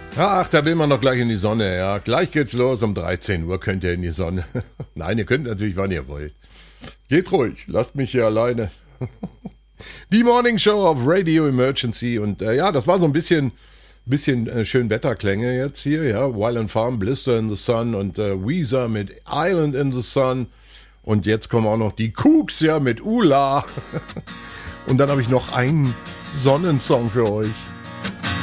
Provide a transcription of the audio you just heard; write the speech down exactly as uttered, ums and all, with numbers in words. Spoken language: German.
Ach, da will man noch gleich in die Sonne, ja. Gleich geht's los, um dreizehn Uhr könnt ihr in die Sonne. Nein, ihr könnt natürlich, wann ihr wollt. Geht ruhig, lasst mich hier alleine. Die Morning Show auf Radio Emergency und äh, ja, das war so ein bisschen, bisschen äh, schön Wetterklänge jetzt hier, ja. Wild and Farm, Blister in the Sun und äh, Weezer mit Island in the Sun und jetzt kommen auch noch die Kooks, ja, mit Ula. Und dann habe ich noch einen Sonnensong für euch.